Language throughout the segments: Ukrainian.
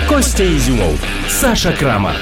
Костя Ізюмов, Саша Крамар.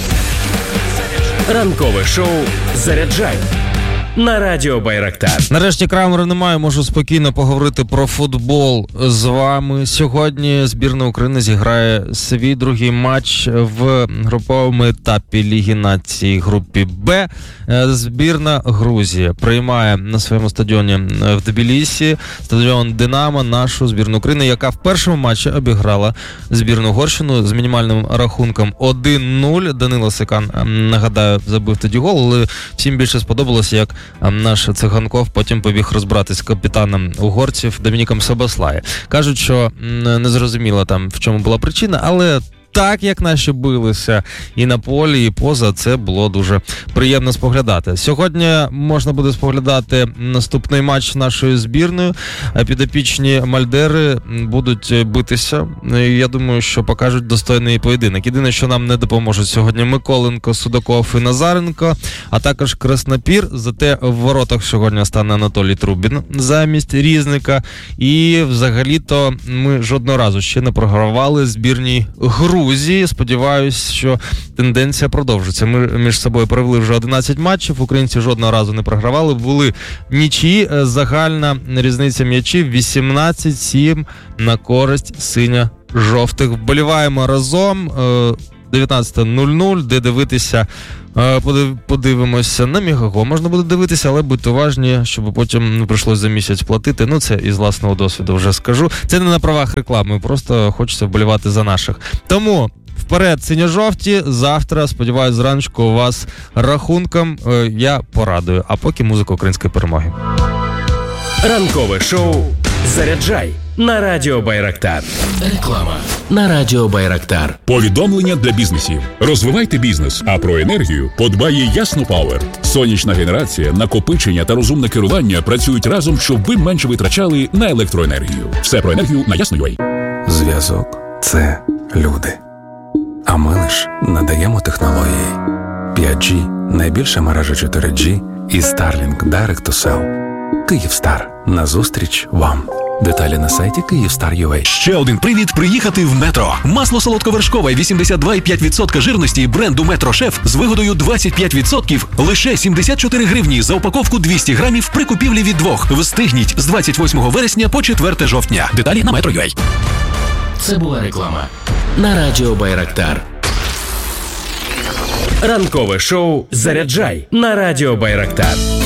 Ранкове шоу «Заряджай» на Радіо Байрактар. Нарешті Крамера немає, можу спокійно поговорити про футбол з вами. Сьогодні збірна України зіграє свій другий матч в груповому етапі Ліги Націй групі Б. Збірна Грузії приймає на своєму стадіоні в Тбілісі стадіон «Динамо» нашу збірну України, яка в першому матчі обіграла збірну Угорщину з мінімальним рахунком 1-0. Данило Секан, нагадаю, забив тоді гол, але всім більше сподобалося, як наш Циганков потім побіг розбиратись з капітаном угорців Домініком Собослаєм. Кажуть, що не зрозуміло там, в чому була причина, але так, як наші билися і на полі, і поза, це було дуже приємно споглядати. Сьогодні можна буде споглядати наступний матч нашої збірної. Підопічні Мальдери будуть битися. Я думаю, що покажуть достойний поєдинок. Єдине, що нам не допоможуть сьогодні Миколенко, Судаков і Назаренко, а також Краснопір. Зате в воротах сьогодні стане Анатолій Трубін замість Різника. І взагалі-то ми жодного разу ще не програвали збірній Грузії. Сподіваюсь, що тенденція продовжиться. Ми між собою провели вже 11 матчів, українці жодного разу не програвали, були нічиї, загальна різниця м'ячів 18-7 на користь синьо-жовтих. Вболіваємо разом, 19:00, де дивитися, подивимося на Мегаго. Можна буде дивитися, але будьте уважні, щоб потім не прийшлось за місяць платити. Ну, це із власного досвіду вже скажу. Це не на правах реклами, просто хочеться вболівати за наших. Тому вперед, синьо-жовті. Завтра, сподіваюсь, зранку у вас рахунком я порадую. А поки музика української перемоги. Ранкове шоу «Заряджай» на Радіо Байрактар. Реклама на Радіо Байрактар. Повідомлення для бізнесів. Розвивайте бізнес, а про енергію подбає Ясно Пауер. Сонячна генерація, накопичення та розумне керування працюють разом, щоб ви менше витрачали на електроенергію. Все про енергію на Ясно.ua. Зв'язок – це люди. А ми лиш надаємо технології. 5G – найбільша мережа 4G і Starlink Direct to Cell. Київстар. Назустріч вам. Деталі на сайті Київстар.ua. Ще один привід приїхати в Метро. Масло солодковершкове 82,5% жирності бренду Метро Шеф з вигодою 25% лише 74 гривні за упаковку 200 грамів при купівлі від двох. Встигніть з 28 вересня по 4 жовтня. Деталі на Metro.ua. Це була реклама на Радіо Байрактар. Ранкове шоу «Заряджай» на Радіо Байрактар.